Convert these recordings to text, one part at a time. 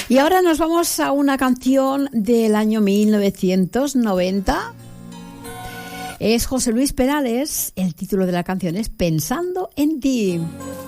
Y ahora nos vamos a una canción del año 1990. Es José Luis Perales. El título de la canción es Pensando en ti.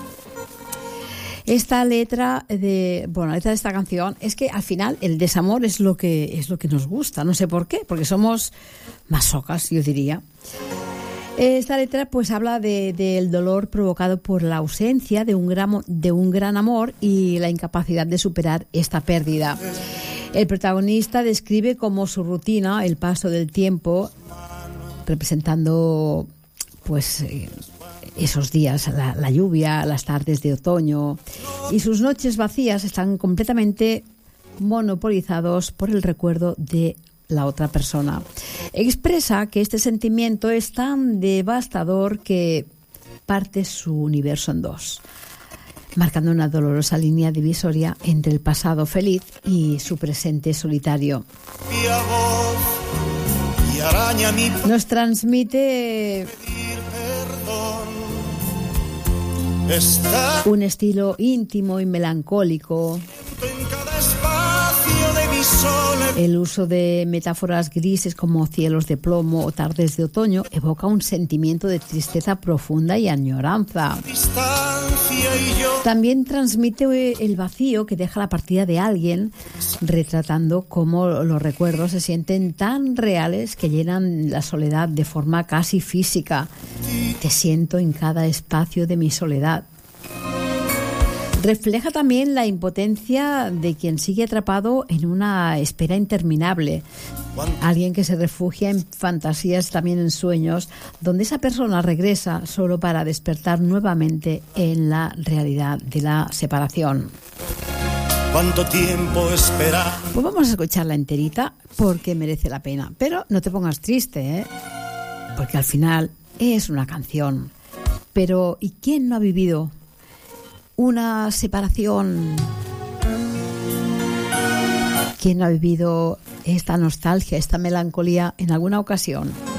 La letra de esta canción es que al final el desamor es lo que nos gusta. No sé por qué, porque somos masocas, yo diría. Esta letra pues habla del dolor provocado por la ausencia de un gran amor y la incapacidad de superar esta pérdida. El protagonista describe como su rutina el paso del tiempo, representando pues esos días, la lluvia, las tardes de otoño, y sus noches vacías están completamente monopolizados por el recuerdo de la otra persona. Expresa que este sentimiento es tan devastador que parte su universo en dos, marcando una dolorosa línea divisoria entre el pasado feliz y su presente solitario. Nos transmite un estilo íntimo y melancólico. El uso de metáforas grises como cielos de plomo o tardes de otoño evoca un sentimiento de tristeza profunda y añoranza. También transmite el vacío que deja la partida de alguien, retratando cómo los recuerdos se sienten tan reales que llenan la soledad de forma casi física. Te siento en cada espacio de mi soledad. Refleja también la impotencia de quien sigue atrapado en una espera interminable. Alguien que se refugia en fantasías, también en sueños, donde esa persona regresa solo para despertar nuevamente en la realidad de la separación. ¿Cuánto tiempo esperar? Pues vamos a escucharla enterita porque merece la pena. Pero no te pongas triste, porque al final es una canción. Pero ¿y quién no ha vivido una separación? ¿Quién no ha vivido esta nostalgia, esta melancolía en alguna ocasión?